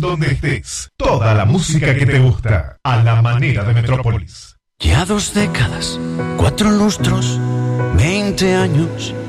donde estés. Toda la música que te gusta, a la manera de Metrópolis. Ya 2 décadas, 4 lustros, 20 años